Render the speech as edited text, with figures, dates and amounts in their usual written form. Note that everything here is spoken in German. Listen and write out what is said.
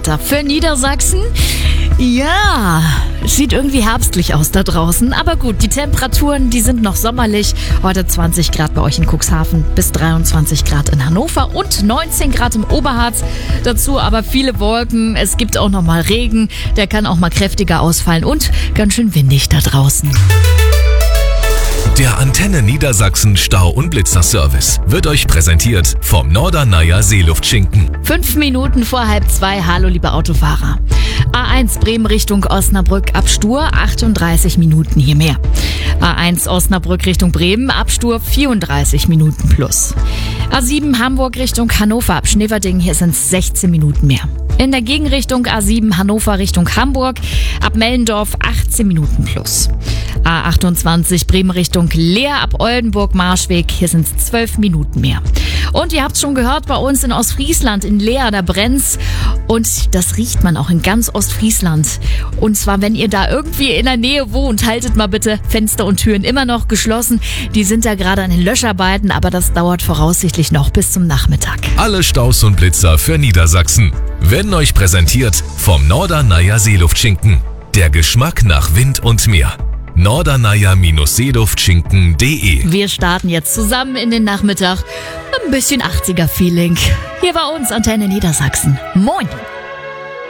Wetter für Niedersachsen. Ja, sieht irgendwie herbstlich aus da draußen. Aber gut, die Temperaturen, die sind noch sommerlich. Heute 20 Grad bei euch in Cuxhaven, bis 23 Grad in Hannover und 19 Grad im Oberharz. Dazu aber viele Wolken. Es gibt auch noch mal Regen. Der kann auch mal kräftiger ausfallen und ganz schön windig da draußen. Der Antenne Niedersachsen Stau- und Blitzerservice wird euch präsentiert vom Norderneier Seeluftschinken. 5 Minuten vor 1:30. Hallo, liebe Autofahrer. A1 Bremen Richtung Osnabrück ab Stur, 38 Minuten hier mehr. A1 Osnabrück Richtung Bremen ab Stur, 34 Minuten plus. A7 Hamburg Richtung Hannover ab Schneverding, hier sind es 16 Minuten mehr. In der Gegenrichtung A7 Hannover Richtung Hamburg ab Mellendorf 18 Minuten plus. A28 Bremen Richtung Leer ab Oldenburg-Marschweg, hier sind es 12 Minuten mehr. Und ihr habt es schon gehört, bei uns in Ostfriesland, in Leer, da brennt's. Und das riecht man auch in ganz Ostfriesland. Und zwar, wenn ihr da irgendwie in der Nähe wohnt, haltet mal bitte Fenster und Türen immer noch geschlossen. Die sind da gerade an den Löscharbeiten, aber das dauert voraussichtlich noch bis zum Nachmittag. Alle Staus und Blitzer für Niedersachsen werden euch präsentiert vom Norderneier Seeluftschinken. Der Geschmack nach Wind und Meer. Norderneier-Seeluftschinken.de. Wir starten jetzt zusammen in den Nachmittag. Ein bisschen 80er-Feeling. Hier bei uns Antenne Niedersachsen. Moin!